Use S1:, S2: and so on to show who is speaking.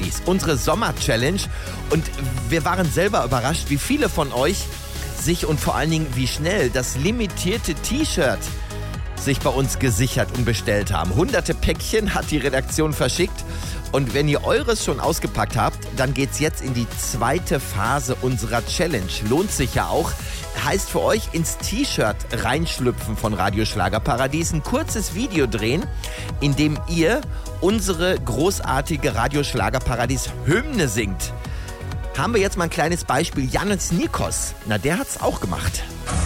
S1: Paradies, unsere Sommer-Challenge. Und wir waren selber überrascht, wie viele von euch sich und vor allen Dingen wie schnell das limitierte T-Shirt sich bei uns gesichert und bestellt haben. Hunderte Päckchen hat die Redaktion verschickt. Und wenn ihr eures schon ausgepackt habt, dann geht's jetzt in die zweite Phase unserer Challenge. Lohnt sich ja auch. Heißt für euch ins T-Shirt reinschlüpfen von Radio Schlagerparadies, ein kurzes Video drehen, in dem ihr unsere großartige Radio Schlagerparadies Hymne singt. Haben wir jetzt mal ein kleines Beispiel. Janis Nikos, der hat's auch gemacht.